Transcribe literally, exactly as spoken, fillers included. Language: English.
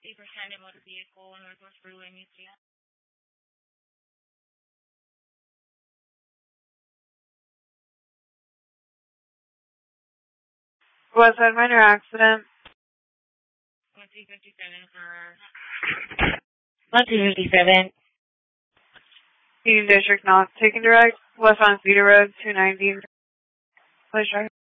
percent of motor vehicle, Northwest Freeway, Museum. Westside minor accident. one two fifty-seven for... one two fifty-seven. Union District not taking direct. West on Cedar Road, two ninety. Please try.